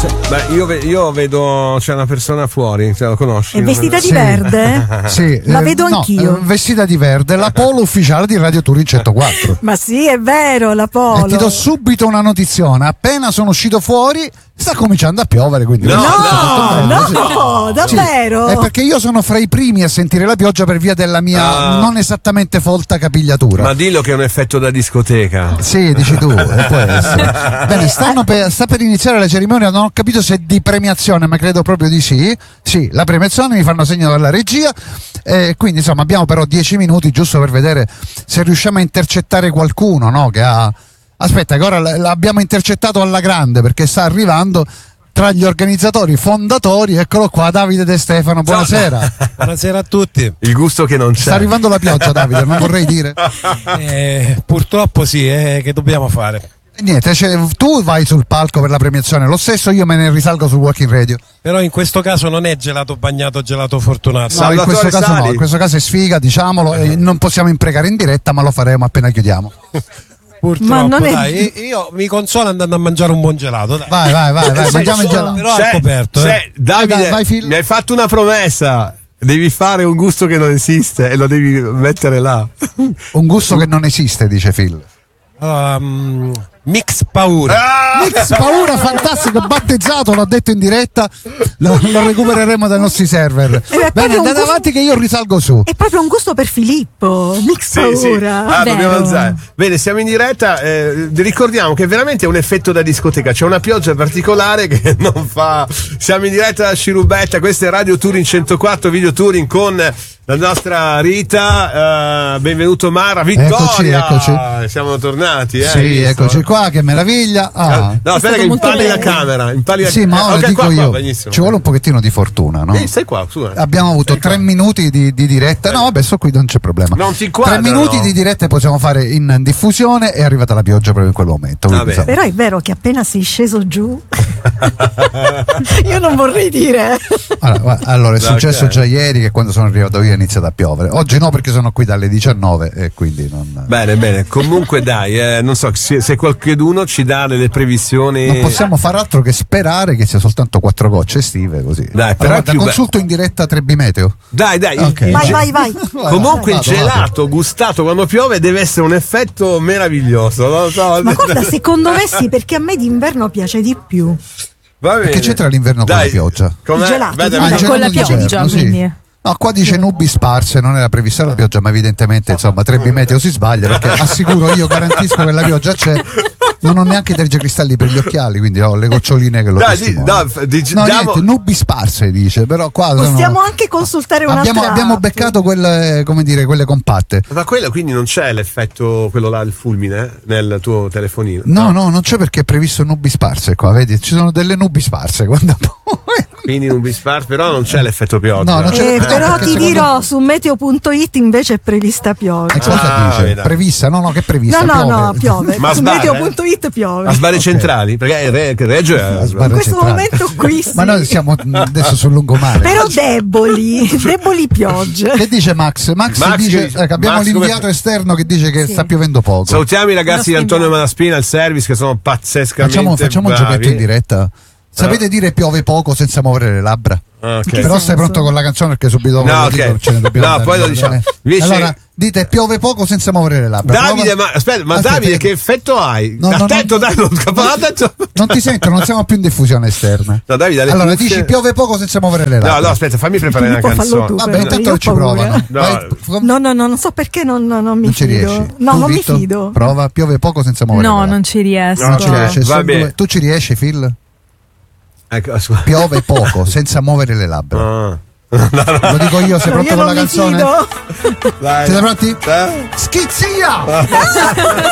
Beh, io vedo c'è una persona fuori, lo conosci? È vestita di verde? Sì, la vedo anch'io. Vestita di verde, la polo ufficiale di Radio Turin 104. Ma sì, è vero, la polo. E ti do subito una notiziona: appena sono uscito fuori sta cominciando a piovere, quindi no, davvero? Sì, è perché io sono fra i primi a sentire la pioggia per via della mia non esattamente folta capigliatura. Ma dillo che è un effetto da discoteca. Sì, dici tu, può essere. Bene, sta per iniziare la cerimonia, non ho capito se di premiazione, ma credo proprio di sì. Sì, la premiazione, mi fanno segno dalla regia, quindi insomma abbiamo però 10 minuti giusto per vedere se riusciamo a intercettare qualcuno, no? Che ha... Aspetta, che ora l'abbiamo intercettato alla grande perché sta arrivando tra gli organizzatori fondatori. Eccolo qua, Davide De Stefano, buonasera. Buonasera a tutti. Il gusto che non c'è. Sta arrivando la pioggia, Davide, non vorrei dire. Purtroppo sì, che dobbiamo fare? Niente, tu vai sul palco per la premiazione, lo stesso io me ne risalgo sul Walking Radio. Però in questo caso non è gelato bagnato, gelato fortunato. No, in questo caso no, in questo caso è sfiga, diciamolo, e non possiamo imprecare in diretta, ma lo faremo appena chiudiamo. Purtroppo, dai, io mi consolo andando a mangiare un buon gelato. Dai. Vai, mangiamo il gelato. Però è coperto. Davide, vai, mi hai fatto una promessa. Devi fare un gusto che non esiste e lo devi mettere là. Un gusto che non esiste, dice Phil. Mix Paura. Mix Paura, fantastico, battezzato, l'ho detto in diretta, lo recupereremo dai nostri server. Bene, andate avanti che io risalgo su. È proprio un gusto per Filippo, Mix Paura. Sì. Dobbiamo alzare. Bene, siamo in diretta, ricordiamo che veramente è un effetto da discoteca, c'è una pioggia particolare che non fa. Siamo in diretta da Scirubetta, questa è Radio Turin 104, Video Turin con la nostra Rita, benvenuto Mara, Vittoria. Eccoci. Siamo tornati, Sì, eccoci qua, che meraviglia. No, aspetta che impalli la camera. Sì, ma ora dico io, benissimo. ci vuole un pochettino di fortuna, no? Stai qua, su. Abbiamo avuto 3 minuti di diretta. No, vabbè, sto qui, non c'è problema. Non ti inquadra, 3 minuti di diretta possiamo fare in diffusione, è arrivata la pioggia proprio in quel momento. Però è vero che appena sei sceso giù io non vorrei dire. Allora è successo già ieri che quando sono arrivato io è iniziato a piovere. Oggi no, perché sono qui dalle 19 e quindi non. Bene. Comunque dai, non so se qualcuno ci dà delle previsioni. Non possiamo far altro che sperare che sia soltanto 4 gocce estive così. Dai, però allora, consulto in diretta 3B Meteo. Dai. Okay. Vai. Comunque il gelato gustato quando piove deve essere un effetto meraviglioso. Non so. Ma guarda, secondo me sì, perché a me d'inverno piace di più. Va bene. Perché c'entra l'inverno con la pioggia? Il gelato, con la pioggia, quindi. Sì. No, qua dice nubi sparse, non era prevista la pioggia, ma evidentemente insomma 3B Meteo si sbaglia, perché assicuro, io garantisco che la pioggia c'è. Non ho neanche i tergicristalli per gli occhiali, quindi ho le goccioline che lo testimoniano. Niente, nubi sparse dice, però qua possiamo anche consultare un'altra. Abbiamo beccato quelle, come dire, quelle compatte. Ma quello quindi non c'è l'effetto, quello là, il fulmine nel tuo telefonino? No, non c'è, perché è previsto nubi sparse qua, vedi? Ci sono delle nubi sparse quando quindi nubi sparse, però non c'è l'effetto pioggia. No, non c'è però ti dirò, su meteo.it invece è prevista pioggia. Cosa dice? Prevista? No, che è prevista? No, piove. Ma su meteo.it piove. A Sbarre Centrali? Perché Reggio è in questo momento qui sì. Ma noi siamo adesso sul lungomare. Però deboli piogge. Che dice Max dice che abbiamo l'inviato esterno che dice che sta piovendo poco. Salutiamo i ragazzi di Antonio Malaspina al service che sono pazzescamente facciamo un giochetto in diretta. Sapete dire piove poco senza muovere le labbra? Okay. Però stai pronto con la canzone, perché subito ce ne dobbiamo poi lo diciamo. Allora dite piove poco senza muovere le labbra. Davide, aspetta, Davide, che effetto hai? Attento, dai, non ti sento, non siamo più in diffusione esterna. No, Davide, allora dici piove poco senza muovere le labbra. No, aspetta, fammi preparare una canzone. Vabbè, intanto ci provano. No, non so perché non mi fido. Riesci. No, non mi fido. Prova, piove poco senza muovere le labbra. No, non ci riesco. Non ci riesce. Tu ci riesci, Phil? Piove poco senza muovere le labbra. Lo dico io, sei pronto con la canzone? Dai. Siete pronti? Schizzia!